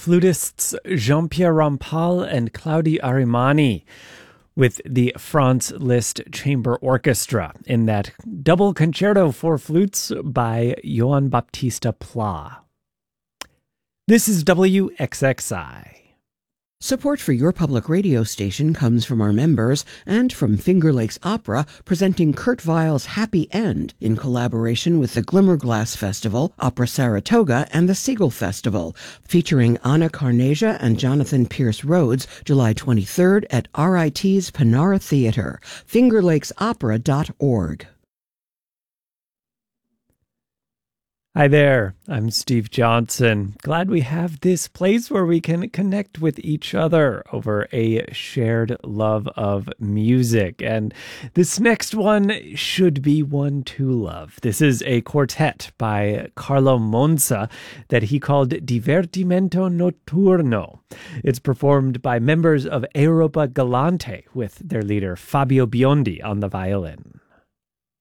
flutists Jean-Pierre Rampal and Claudio Arimani with the Franz Liszt Chamber Orchestra in that double concerto for flutes by Johann Baptista Pla. This is WXXI. Support for your public radio station comes from our members and from Finger Lakes Opera, presenting Kurt Weill's Happy End in collaboration with the Glimmerglass Festival, Opera Saratoga, and the Siegel Festival, featuring Anna Carnegia and Jonathan Pierce Rhodes, July 23rd at RIT's Panara Theater, fingerlakesopera.org. Hi there, I'm Steve Johnson. Glad we have this place where we can connect with each other over a shared love of music. And this next one should be one to love. This is a quartet by Carlo Monza that he called Divertimento Notturno. It's performed by members of Europa Galante with their leader Fabio Biondi on the violin.